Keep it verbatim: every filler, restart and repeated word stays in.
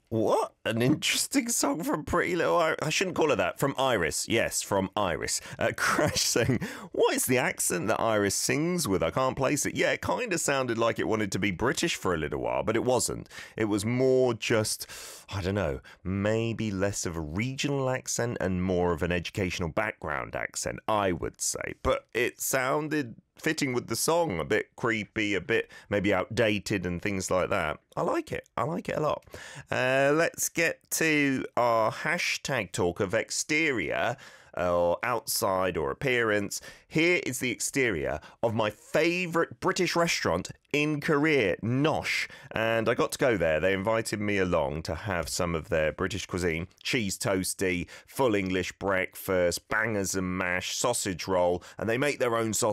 What? An interesting song from Pretty Little Iris. I shouldn't call her that. From Iris. Yes, from Iris. Uh, Crash saying, what is the accent that Iris sings with? I can't place it. Yeah, it kind of sounded like it wanted to be British for a little while, but it wasn't. It was more just, I don't know, maybe less of a regional accent and more of an educational background accent, I would say. But it sounded fitting with the song, a bit creepy, a bit maybe outdated and things like that. I like it. I like it a lot. Uh, let's get to our hashtag talk of exterior or outside or appearance. Here is the exterior of my favourite British restaurant in Korea, Nosh. And I got to go there. They invited me along to have some of their British cuisine. Cheese toasty, full English breakfast, bangers and mash, sausage roll. And they make their own sausage